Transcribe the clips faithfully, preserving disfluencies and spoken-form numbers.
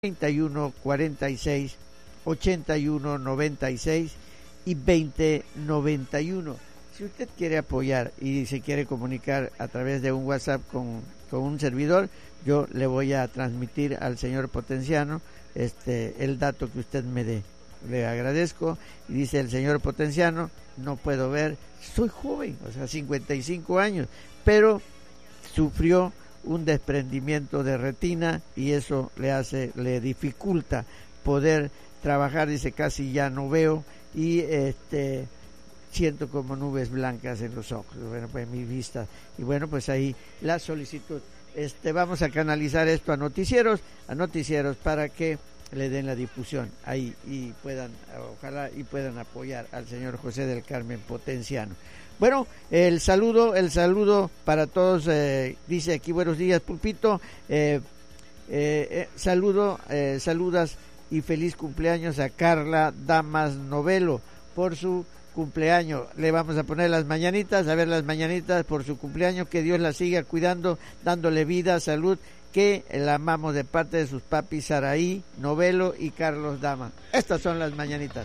treinta y uno cuarenta y seis, ochenta y uno noventa y seis y veinte noventa y uno. Si usted quiere apoyar y se quiere comunicar a través de un WhatsApp con, con un servidor, yo le voy a transmitir al señor Potenciano este el dato que usted me dé. Le agradezco. Y dice el señor Potenciano: no puedo ver, soy joven, o sea, cincuenta y cinco años, pero sufrió un desprendimiento de retina y eso le hace, le dificulta poder trabajar. Dice: casi ya no veo y este siento como nubes blancas en los ojos, bueno, pues mi vista. Y bueno, pues ahí la solicitud. Este, vamos a canalizar esto a noticieros, a noticieros para que le den la difusión ahí y puedan, ojalá y puedan apoyar al señor José del Carmen Potenciano. Bueno, el saludo, el saludo para todos, eh, dice aquí: buenos días, Pulpito, eh, eh, eh, saludo, eh, saludas y feliz cumpleaños a Carla Damas Novelo por su cumpleaños. Le vamos a poner las mañanitas, a ver las mañanitas por su cumpleaños, que Dios la siga cuidando, dándole vida, salud, que la amamos de parte de sus papis Saraí Novelo y Carlos Dama. Estas son las mañanitas.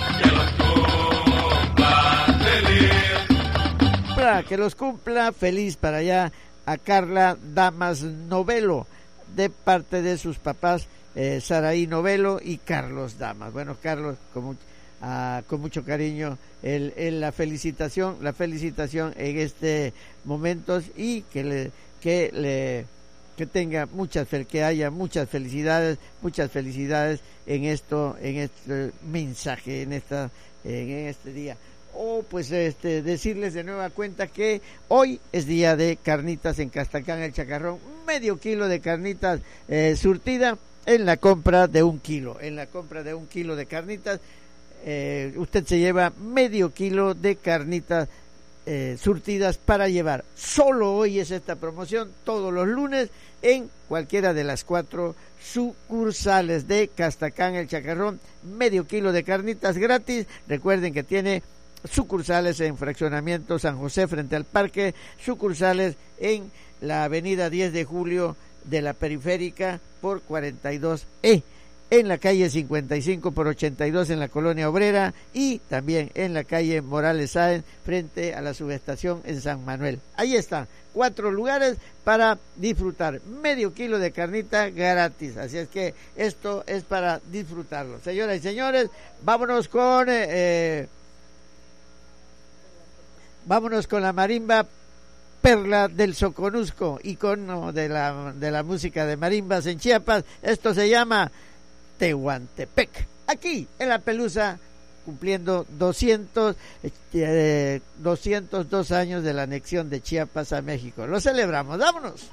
Para que los cumpla feliz para allá a Carla Damas Novelo de parte de sus papás eh, Saraí Novelo y Carlos Damas. Bueno, Carlos, con, uh, con mucho cariño el, el, la felicitación la felicitación en este momento y que le que le que tenga muchas que haya muchas felicidades muchas felicidades en esto en este mensaje en esta en este día. O oh, pues este decirles de nueva cuenta que hoy es día de carnitas en Castacán El Chacarrón, medio kilo de carnitas eh, surtida en la compra de un kilo, en la compra de un kilo de carnitas eh, usted se lleva medio kilo de carnitas eh, surtidas para llevar. Solo hoy es esta promoción, todos los lunes en cualquiera de las cuatro sucursales de Castacán El Chacarrón, medio kilo de carnitas gratis. Recuerden que tiene sucursales en Fraccionamiento San José frente al parque, sucursales en la avenida diez de julio de la Periférica por cuarenta y dos E, en la calle cincuenta y cinco por ochenta y dos en la Colonia Obrera y también en la calle Morales Sáenz frente a la subestación en San Manuel. Ahí están, cuatro lugares para disfrutar, medio kilo de carnita gratis, así es que esto es para disfrutarlo. Señoras y señores, vámonos con... Eh, Vámonos con la marimba Perla del Soconusco, icono de la, de la música de marimbas en Chiapas. Esto se llama Tehuantepec, aquí en La Pelusa, cumpliendo doscientos, eh, doscientos dos años de la anexión de Chiapas a México. Lo celebramos, vámonos.